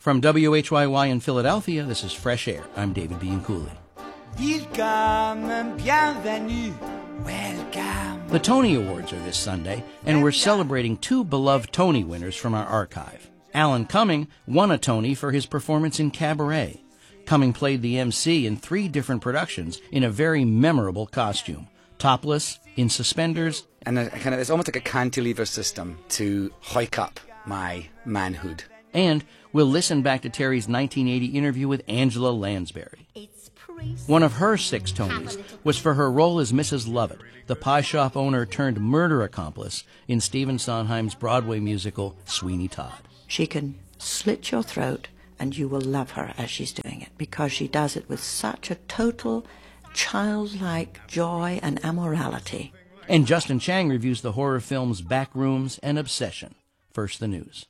From WHYY in Philadelphia, this is Fresh Air. I'm David Bianculli. Welcome, bienvenue, welcome. The Tony Awards are this Sunday, and we're celebrating two beloved Tony winners from our archive. Alan Cumming won a Tony for his performance in Cabaret. Cumming played the MC in 3 different productions in a very memorable costume. Topless, in suspenders. And it's almost like a cantilever system to hike up my manhood. And we'll listen back to Terry's 1980 interview with Angela Lansbury. One of her 6 Tonys was for her role as Mrs. Lovett, the pie shop owner turned murder accomplice in Stephen Sondheim's Broadway musical Sweeney Todd. She can slit your throat and you will love her as she's doing it, because she does it with such a total childlike joy and amorality. And Justin Chang reviews the horror films Backrooms and Obsession. First, the news.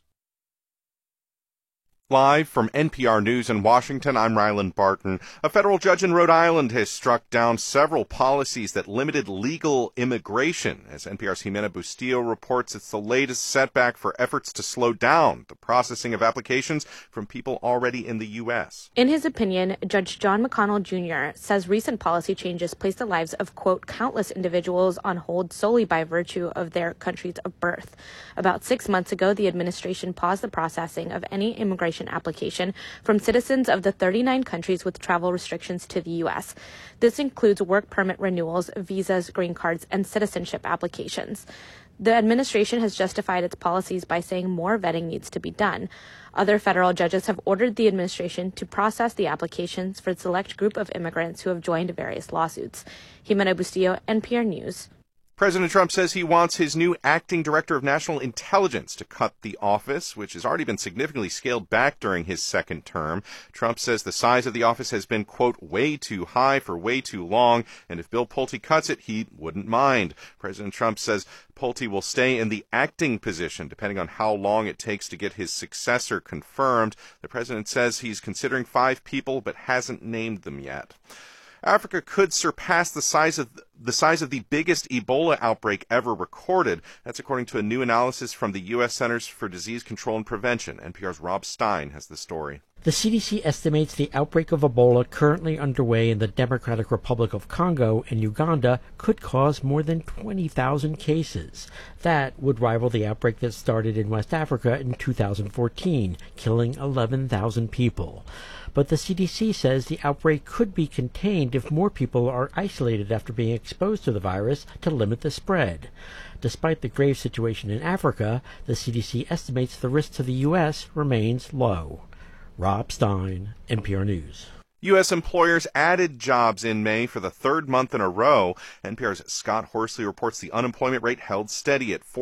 Live from NPR News in Washington, I'm Ryland Barton. A federal judge in Rhode Island has struck down several policies that limited legal immigration. As NPR's Jimena Bustillo reports, it's the latest setback for efforts to slow down the processing of applications from people already in the U.S. In his opinion, Judge John McConnell Jr. says recent policy changes place the lives of, quote, countless individuals on hold solely by virtue of their countries of birth. About 6 months ago, the administration paused the processing of any immigration application from citizens of the 39 countries with travel restrictions to the U.S. This includes work permit renewals, visas, green cards, and citizenship applications. The administration has justified its policies by saying more vetting needs to be done. Other federal judges have ordered the administration to process the applications for a select group of immigrants who have joined various lawsuits. Jimena Bustillo, NPR News. President Trump says he wants his new acting director of national intelligence to cut the office, which has already been significantly scaled back during his second term. Trump says the size of the office has been, quote, way too high for way too long, and if Bill Pulte cuts it, he wouldn't mind. President Trump says Pulte will stay in the acting position, depending on how long it takes to get his successor confirmed. The president says he's considering 5 people, but hasn't named them yet. Africa could surpass the size of the biggest Ebola outbreak ever recorded. That's according to a new analysis from the U.S. Centers for Disease Control and Prevention. NPR's Rob Stein has the story. The CDC estimates the outbreak of Ebola currently underway in the Democratic Republic of Congo and Uganda could cause more than 20,000 cases. That would rival the outbreak that started in West Africa in 2014, killing 11,000 people. But the CDC says the outbreak could be contained if more people are isolated after being exposed to the virus to limit the spread. Despite the grave situation in Africa, the CDC estimates the risk to the U.S. remains low. Rob Stein, NPR News. U.S. employers added jobs in May for the 3rd month in a row. NPR's Scott Horsley reports the unemployment rate held steady at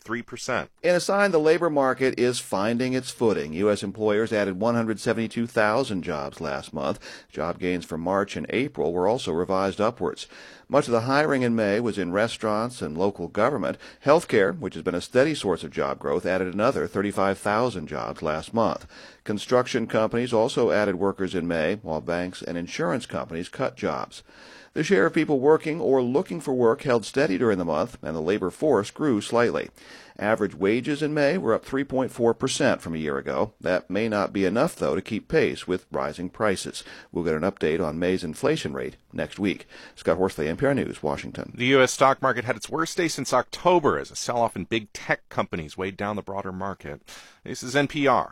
4.3%. In a sign the labor market is finding its footing, U.S. employers added 172,000 jobs last month. Job gains for March and April were also revised upwards. Much of the hiring in May was in restaurants and local government. Healthcare, which has been a steady source of job growth, added another 35,000 jobs last month. Construction companies also added workers in May, while banks and insurance companies cut jobs. The share of people working or looking for work held steady during the month, and the labor force grew slightly. Average wages in May were up 3.4% from a year ago. That may not be enough, though, to keep pace with rising prices. We'll get an update on May's inflation rate next week. Scott Horsley, NPR News, Washington. The U.S. stock market had its worst day since October as a sell-off in big tech companies weighed down the broader market. This is NPR.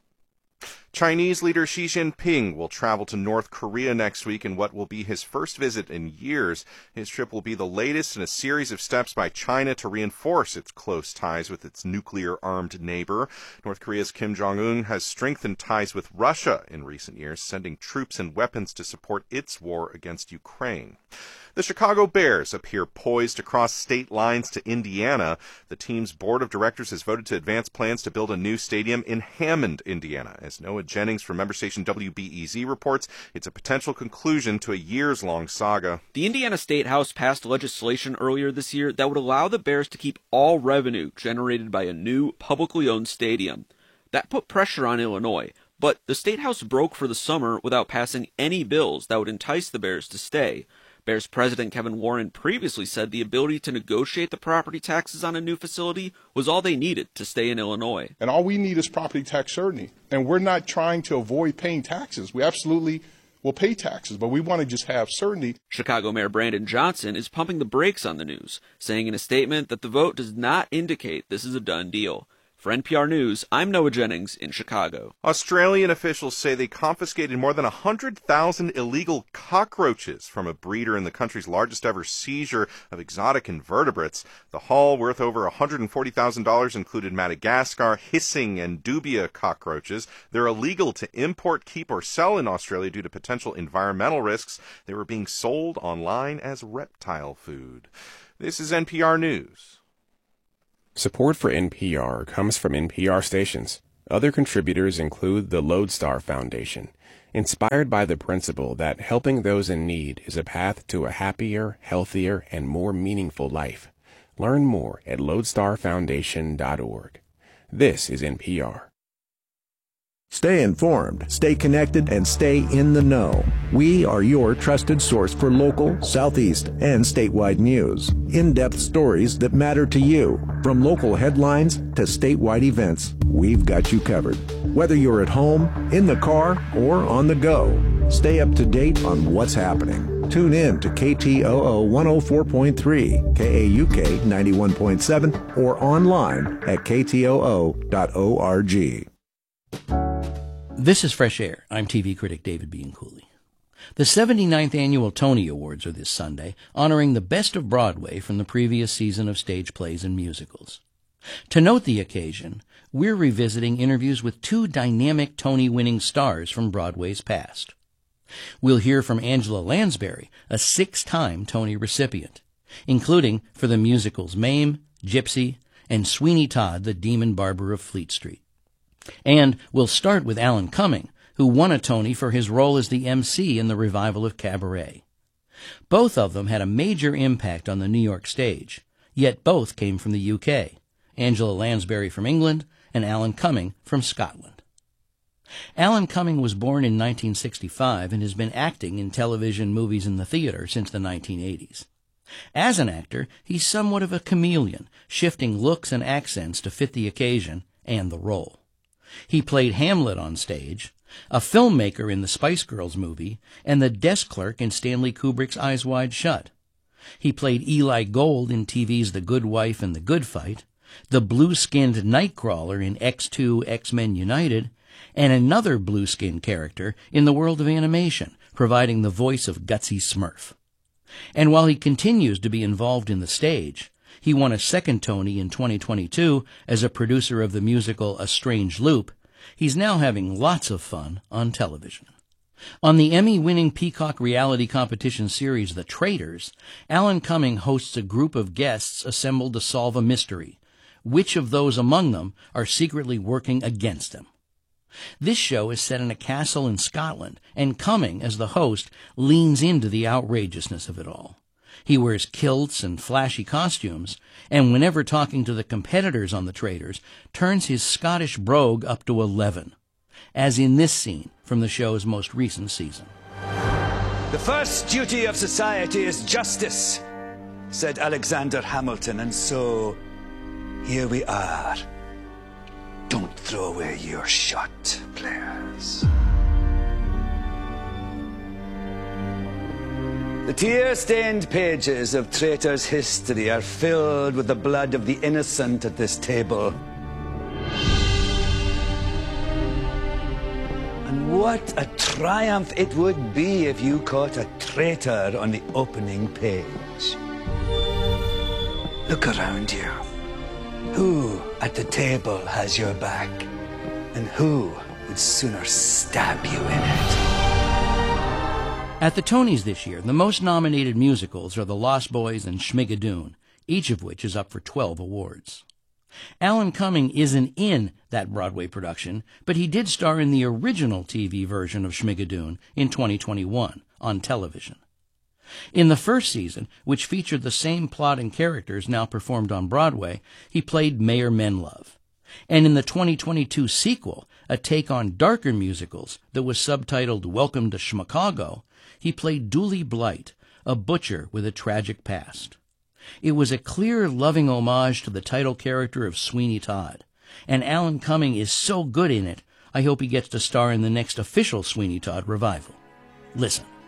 Chinese leader Xi Jinping will travel to North Korea next week in what will be his first visit in years. His trip will be the latest in a series of steps by China to reinforce its close ties with its nuclear-armed neighbor. North Korea's Kim Jong-un has strengthened ties with Russia in recent years, sending troops and weapons to support its war against Ukraine. The Chicago Bears appear poised to cross state lines to Indiana. The team's board of directors has voted to advance plans to build a new stadium in Hammond, Indiana. As Noah Jennings from member station WBEZ reports, it's a potential conclusion to a years-long saga. The Indiana State House passed legislation earlier this year that would allow the Bears to keep all revenue generated by a new publicly owned stadium. That put pressure on Illinois, but the State House broke for the summer without passing any bills that would entice the Bears to stay. Bears president Kevin Warren previously said the ability to negotiate the property taxes on a new facility was all they needed to stay in Illinois. And all we need is property tax certainty. And we're not trying to avoid paying taxes. We absolutely will pay taxes, but we want to just have certainty. Chicago Mayor Brandon Johnson is pumping the brakes on the news, saying in a statement that the vote does not indicate this is a done deal. For NPR News, I'm Noah Jennings in Chicago. Australian officials say they confiscated more than 100,000 illegal cockroaches from a breeder in the country's largest ever seizure of exotic invertebrates. The haul, worth over $140,000, included Madagascar, hissing, and dubia cockroaches. They're illegal to import, keep, or sell in Australia due to potential environmental risks. They were being sold online as reptile food. This is NPR News. Support for NPR comes from NPR stations. Other contributors include the Lodestar Foundation, inspired by the principle that helping those in need is a path to a happier, healthier, and more meaningful life. Learn more at lodestarfoundation.org. This is NPR. Stay informed, stay connected, and stay in the know. We are your trusted source for local, Southeast, and statewide news. In-depth stories that matter to you. From local headlines to statewide events, we've got you covered. Whether you're at home, in the car, or on the go, stay up to date on what's happening. Tune in to KTOO 104.3, KAUK 91.7, or online at ktoo.org. This is Fresh Air. I'm TV critic David Bianculli. The 79th Annual Tony Awards are this Sunday, honoring the best of Broadway from the previous season of stage plays and musicals. To note the occasion, we're revisiting interviews with two dynamic Tony-winning stars from Broadway's past. We'll hear from Angela Lansbury, a 6-time Tony recipient, including for the musicals Mame, Gypsy, and Sweeney Todd, the Demon Barber of Fleet Street. And we'll start with Alan Cumming, who won a Tony for his role as the MC in the revival of Cabaret. Both of them had a major impact on the New York stage, yet both came from the UK, Angela Lansbury from England and Alan Cumming from Scotland. Alan Cumming was born in 1965 and has been acting in television, movies, and the theater since the 1980s. As an actor, he's somewhat of a chameleon, shifting looks and accents to fit the occasion and the role. He played Hamlet on stage, a filmmaker in the Spice Girls movie, and the desk clerk in Stanley Kubrick's Eyes Wide Shut. He played Eli Gold in TV's The Good Wife and The Good Fight, the blue-skinned Nightcrawler in X2 X-Men United, and another blue-skinned character in the world of animation, providing the voice of Gutsy Smurf. And while he continues to be involved in the stage, he won a second Tony in 2022 as a producer of the musical A Strange Loop. He's now having lots of fun on television. On the Emmy-winning Peacock reality competition series The Traitors, Alan Cumming hosts a group of guests assembled to solve a mystery. Which of those among them are secretly working against him? This show is set in a castle in Scotland, and Cumming, as the host, leans into the outrageousness of it all. He wears kilts and flashy costumes, and whenever talking to the competitors on The Traitors, turns his Scottish brogue up to 11, as in this scene from the show's most recent season. The first duty of society is justice, said Alexander Hamilton, and so here we are. Don't throw away your shot, players. The tear-stained pages of Traitors' history are filled with the blood of the innocent at this table. And what a triumph it would be if you caught a traitor on the opening page. Look around you. Who at the table has your back? And who would sooner stab you in it? At the Tonys this year, the most nominated musicals are The Lost Boys and Schmigadoon, each of which is up for 12 awards. Alan Cumming isn't in that Broadway production, but he did star in the original TV version of Schmigadoon in 2021 on television. In the first season, which featured the same plot and characters now performed on Broadway, he played Mayor Menlove. And in the 2022 sequel, a take on darker musicals that was subtitled Welcome to Schmacago, he played Dooley Blight, a butcher with a tragic past. It was a clear, loving homage to the title character of Sweeney Todd. And Alan Cumming is so good in it, I hope he gets to star in the next official Sweeney Todd revival. Listen.